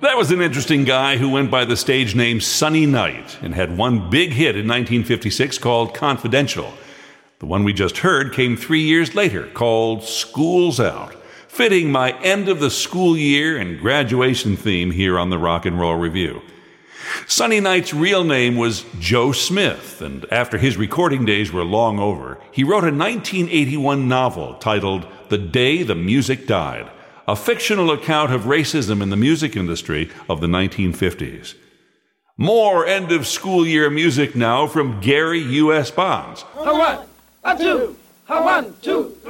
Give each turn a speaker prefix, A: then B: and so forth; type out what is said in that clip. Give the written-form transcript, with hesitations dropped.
A: That was an interesting guy who went by the stage name Sunny Night and had one big hit in 1956 called Confidential. The one we just heard came 3 years later, called School's Out, fitting my end of the school year and graduation theme here on the Rock and Roll Review. Sunny Night's real name was Joe Smith, and after his recording days were long over, he wrote a 1981 novel titled The Day the Music Died, a fictional account of racism in the music industry of the 1950s. More end-of-school-year music now from Gary U.S. Bonds.
B: A one, a two, a 1, 2, 3.